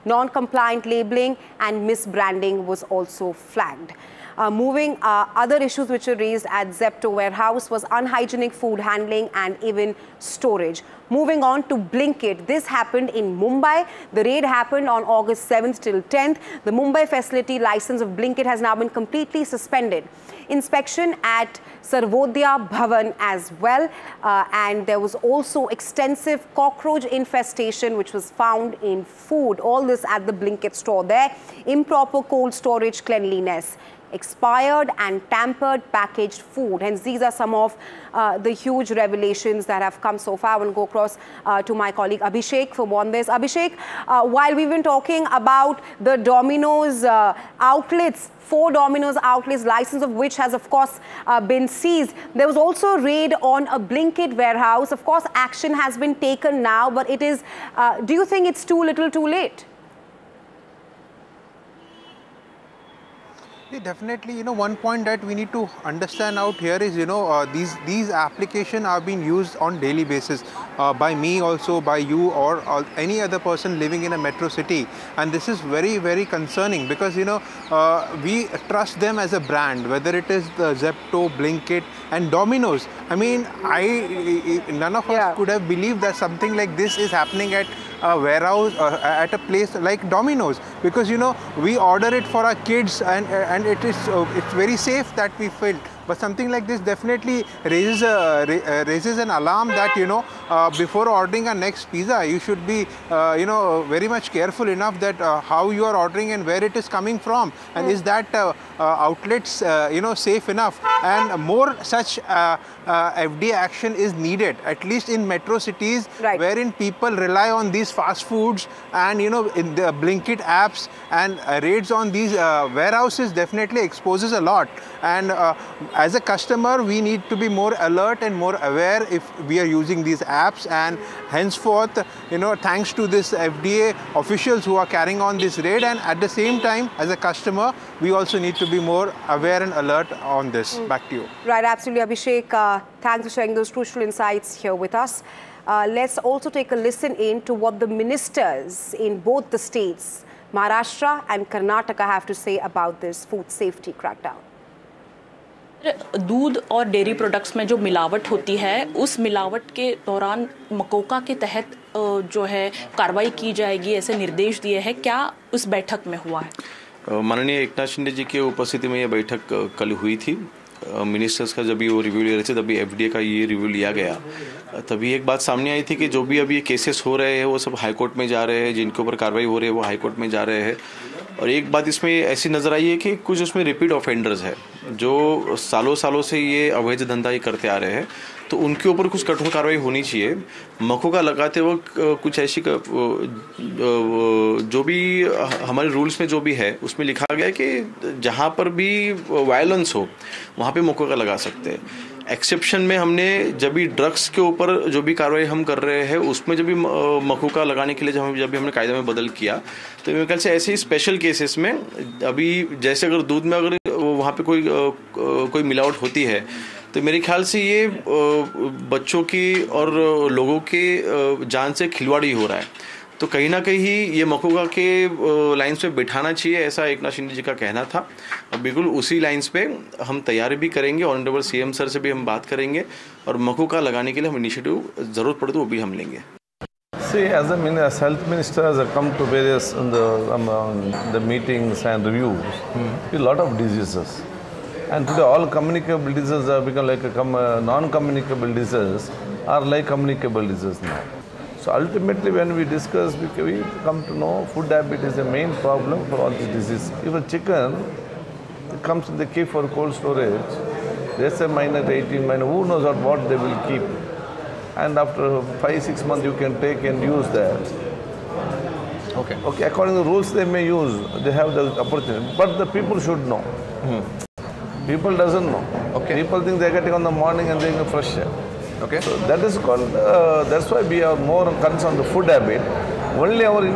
Non-compliant labeling and misbranding was also flagged. Other issues which were raised at Zepto warehouse was unhygienic food handling and even storage. Moving on to Blinkit. This happened in Mumbai. The raid happened on August 7th till 10th. The Mumbai facility license of Blinkit has now been completely suspended. Inspection at Sarvodaya Bhavan as well. And there was also extensive cockroach infestation which was found in food. All this at the Blinkit store there. Improper cold storage cleanliness. Expired and tampered packaged food. Hence, these are some of the huge revelations that have come so far. I will go across to my colleague Abhishek for more on this. Abhishek, while we've been talking about the Domino's outlets, 4 Domino's outlets, license of which has of course been seized, there was also a raid on a Blinkit warehouse. Of course, action has been taken now, but it is, do you think it's too little too late? Yeah, definitely, one point that we need to understand out here is, these applications are being used on daily basis by me also, by you or any other person living in a metro city. And this is very, very concerning because, we trust them as a brand, whether it is the Zepto, Blinkit and Domino's. I mean, none of us could have believed that something like this is happening at a warehouse or at a place like Domino's, because we order it for our kids and it's very safe that we felt. But something like this definitely raises an alarm that before ordering a next pizza, you should be very much careful enough that how you are ordering and where it is coming from, and is that outlets safe enough. And more such FDA action is needed, at least in metro cities, wherein people rely on these fast foods and in the Blinkit apps, and raids on these warehouses definitely exposes a lot. And as a customer, we need to be more alert and more aware if we are using these apps. And henceforth, thanks to this FDA officials who are carrying on this raid, and at the same time, as a customer, we also need to be more aware and alert on this. Back to you. Right, absolutely, Abhishek. Thanks for sharing those crucial insights here with us. Let's also take a listen in to what the ministers in both the states, Maharashtra and Karnataka, have to say about this food safety crackdown. दूध और dairy products में जो मिलावट होती है, उस मिलावट के दौरान मकोका के तहत जो है कार्रवाई की जाएगी, ऐसे निर्देश दिए हैं। क्या उस बैठक में हुआ है? माननीय एकनाथ शिंदे जी के उपस्थिति में यह बैठक कल हुई थी। मिनिस्टर्स का जब भी वो रिव्यू ले रहे थे, तभी एफडीए का ये रिव्यू लिया गया। तभी एक बात सामने आई थी कि जो भी अभी केसेस हो रहे हैं वो सब हाई कोर्ट में जा रहे हैं, जिनके ऊपर कार्रवाई हो रही है वो हाई कोर्ट में जा रहे हैं। और एक बात इसमें ऐसी नज़र आई है कि कुछ उसमें रिपीट ऑफेंडर्स है जो सालों से ये अवैध धंधा ही करते आ रहे हैं, तो उनके ऊपर कुछ कठोर कार्रवाई होनी चाहिए। मकोका लगाते वक्त कुछ ऐसी जो भी हमारे रूल्स में जो भी है उसमें लिखा गया है कि जहाँ पर भी वायलेंस हो वहाँ पे मकोका लगा सकते हैं। एक्सेप्शन में हमने जब भी ड्रग्स के ऊपर जो भी कार्रवाई हम कर रहे हैं उसमें जब भी मकोका लगाने के लिए जब भी हमने कायदे में बदल किया, तो मेरे ख्याल से ऐसे ही स्पेशल केसेस में अभी जैसे अगर दूध में अगर वहाँ पे कोई मिलावट होती है, तो मेरे ख्याल से ये बच्चों की और लोगों के जान से खिलवाड़ ही हो रहा है। तो कहीं ना कहीं ये मकोका के लाइन्स पे बिठाना चाहिए, ऐसा एकनाथ शिंदे जी का कहना था। और बिल्कुल उसी लाइन्स पे हम तैयारी भी करेंगे, ऑनरेबल सीएम सर से भी हम बात करेंगे और मकोका लगाने के लिए हम इनिशिएटिव ज़रूरत पड़े तो वो भी हम लेंगे। See, as health minister has come to various the meetings and reviews, a lot of diseases. And today all communicable diseases have become like non-communicable diseases are like communicable diseases now. So ultimately when we discuss, we come to know food habit is the main problem for all these diseases. Even chicken, it comes in the keep for cold storage. There's a minor 18 minor, who knows what they will keep. And after 5-6 months you can take and use that. Okay, according to the rules they may use, they have the opportunity. But the people should know. People doesn't know. People think they're getting on the morning and they're getting fresh air. So that is called, that's why we are more concerned on the food habit. Only our